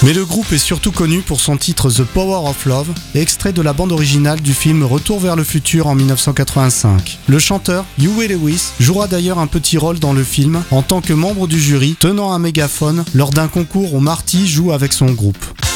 Mais le groupe est surtout connu pour son titre The Power of Love, extrait de la bande originale du film Retour vers le futur en 1985. Le chanteur, Huey Lewis, jouera d'ailleurs un petit rôle dans le film en tant que membre du jury tenant un mégaphone lors d'un concours où Marty joue avec son groupe.